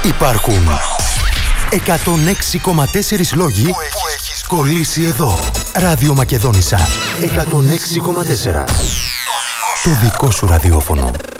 Υπάρχουν 106,4 λόγοι που έχεις κολλήσει εδώ. Ράδιο Μακεδόνισσα 106,4. Το δικό σου ραδιόφωνο.